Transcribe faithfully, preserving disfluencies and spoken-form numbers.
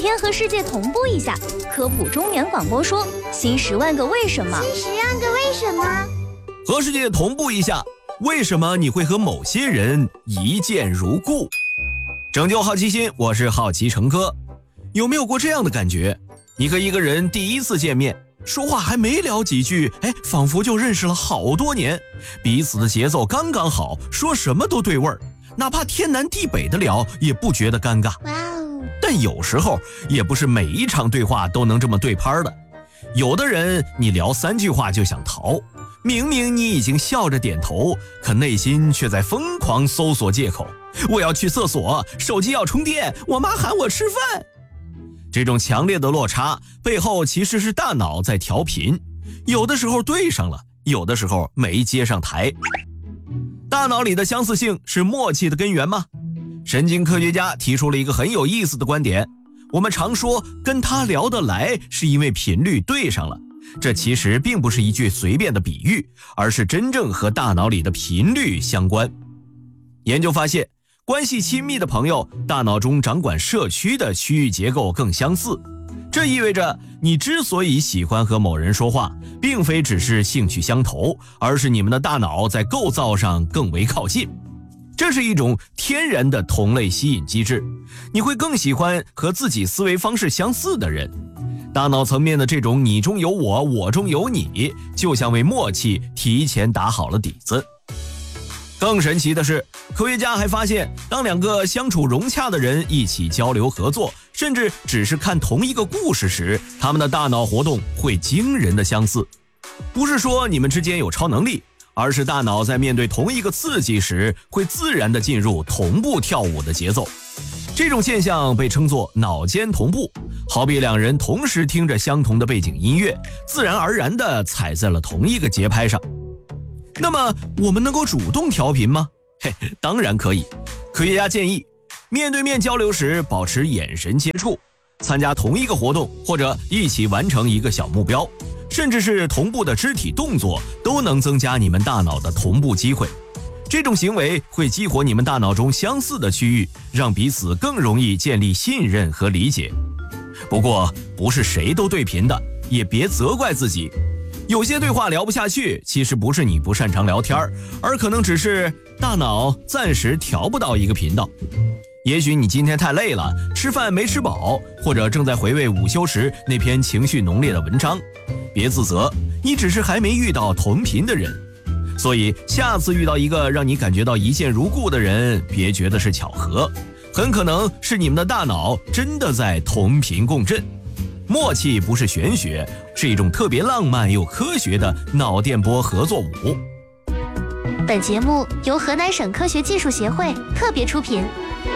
天和世界同步一下，科普中原广播说新十万个为什么。 新十万个为什么？ 和世界同步一下，为什么你会和某些人一见如故？拯救好奇心，我是好奇成哥。有没有过这样的感觉？你和一个人第一次见面，说话还没聊几句，哎，仿佛就认识了好多年，彼此的节奏刚刚好，说什么都对味儿，哪怕天南地北的聊也不觉得尴尬。 哇哦！ 但有时候也不是每一场对话都能这么对拍的，有的人你聊三句话就想逃，明明你已经笑着点头，可内心却在疯狂搜索借口，我要去厕所，手机要充电，我妈喊我吃饭。这种强烈的落差背后其实是大脑在调频，有的时候对上了，有的时候没接上台。大脑里的相似性是默契的根源吗？神经科学家提出了一个很有意思的观点，我们常说跟他聊得来是因为频率对上了，这其实并不是一句随便的比喻，而是真正和大脑里的频率相关。研究发现，关系亲密的朋友，大脑中掌管社区的区域结构更相似。这意味着你之所以喜欢和某人说话，并非只是兴趣相投，而是你们的大脑在构造上更为靠近。这是一种天然的同类吸引机制，你会更喜欢和自己思维方式相似的人。大脑层面的这种你中有我，我中有你，就像为默契提前打好了底子。更神奇的是，科学家还发现，当两个相处融洽的人一起交流合作，甚至只是看同一个故事时，他们的大脑活动会惊人的相似。不是说你们之间有超能力，而是大脑在面对同一个刺激时，会自然地进入同步跳舞的节奏。这种现象被称作脑间同步，好比两人同时听着相同的背景音乐，自然而然地踩在了同一个节拍上。那么我们能够主动调频吗？嘿，当然可以。科学家建议，面对面交流时保持眼神接触，参加同一个活动，或者一起完成一个小目标，甚至是同步的肢体动作，都能增加你们大脑的同步机会。这种行为会激活你们大脑中相似的区域，让彼此更容易建立信任和理解。不过，不是谁都对频的，也别责怪自己。有些对话聊不下去，其实不是你不擅长聊天，而可能只是大脑暂时调不到一个频道。也许你今天太累了，吃饭没吃饱，或者正在回味午休时那篇情绪浓烈的文章。别自责，你只是还没遇到同频的人。所以下次遇到一个让你感觉到一见如故的人，别觉得是巧合，很可能是你们的大脑真的在同频共振。默契不是玄学，是一种特别浪漫又科学的脑电波合作舞。 本节目由河南省科学技术协会特别出品。